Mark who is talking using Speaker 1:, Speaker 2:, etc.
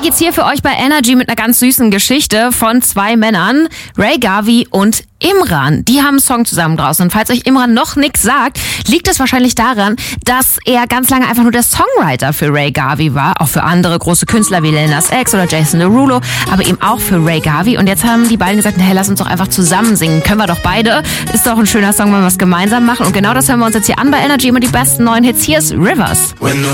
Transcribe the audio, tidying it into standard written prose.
Speaker 1: jetzt hier für euch bei Energy mit einer ganz süßen Geschichte von 2 Männern, Ray Garvey und Imran. Die haben einen Song zusammen draußen. Und falls euch Imran noch nichts sagt, liegt es wahrscheinlich daran, dass er ganz lange einfach nur der Songwriter für Ray Garvey war. Auch für andere große Künstler wie Lil Nas X oder Jason Derulo, aber eben auch für Ray Garvey. Und jetzt haben die beiden gesagt, hey, lass uns doch einfach zusammen singen. Können wir doch beide. Ist doch ein schöner Song, wenn wir was gemeinsam machen. Und genau das hören wir uns jetzt hier an bei Energy. Immer die besten neuen Hits. Hier ist Rivers.
Speaker 2: When the